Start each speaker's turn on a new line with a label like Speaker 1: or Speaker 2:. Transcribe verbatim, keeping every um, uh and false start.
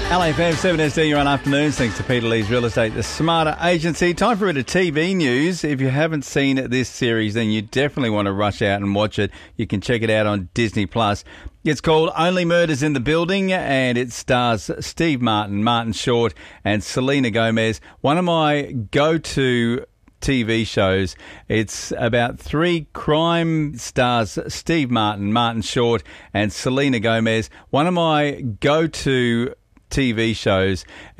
Speaker 1: L A F M seven S D, you're on afternoons. Thanks to Peter Lee's Real Estate, the smarter agency. Time for a bit of T V news. If you haven't seen this series, then you definitely want to rush out and watch it. You can check it out on Disney Plus. It's called Only Murders in the Building, and it stars Steve Martin, Martin Short, and Selena Gomez. One of my go-to T V shows. It's about three crime stars, Steve Martin, Martin Short, and Selena Gomez. One of my go-to T V shows.